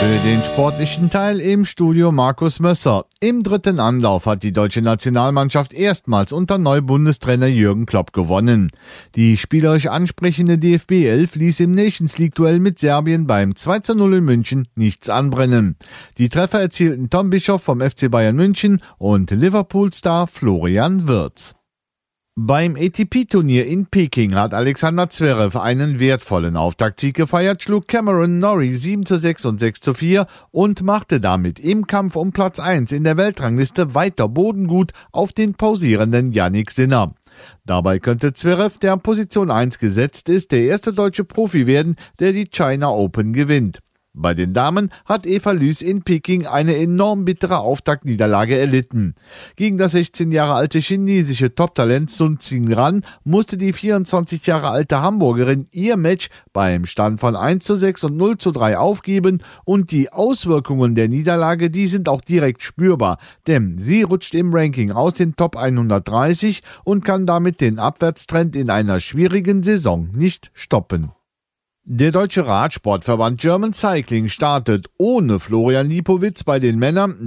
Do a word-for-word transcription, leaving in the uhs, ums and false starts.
Für den sportlichen Teil im Studio Markus Mösser. Im dritten Anlauf hat die deutsche Nationalmannschaft erstmals unter Neubundestrainer Jürgen Klopp gewonnen. Die spielerisch ansprechende D F B elf ließ im Nations League-Duell mit Serbien beim zwei zu null in München nichts anbrennen. Die Treffer erzielten Tom Bischoff vom F C Bayern München und Liverpool-Star Florian Wirtz. Beim A T P-Turnier in Peking hat Alexander Zverev einen wertvollen Auftaktsieg gefeiert, schlug Cameron Norrie sieben zu sechs und sechs zu vier und machte damit im Kampf um Platz eins in der Weltrangliste weiter Bodengut auf den pausierenden Jannik Sinner. Dabei könnte Zverev, der an Position eins gesetzt ist, der erste deutsche Profi werden, der die China Open gewinnt. Bei den Damen hat Eva Lüß in Peking eine enorm bittere Auftaktniederlage erlitten. Gegen das sechzehn Jahre alte chinesische Top-Talent Sun Xingran musste die vierundzwanzig Jahre alte Hamburgerin ihr Match beim Stand von eins zu sechs und null zu drei aufgeben und die Auswirkungen der Niederlage, die sind auch direkt spürbar, denn sie rutscht im Ranking aus den Top hundertdreißig und kann damit den Abwärtstrend in einer schwierigen Saison nicht stoppen. Der deutsche Radsportverband German Cycling startet ohne Florian Lipowitz bei den Männern.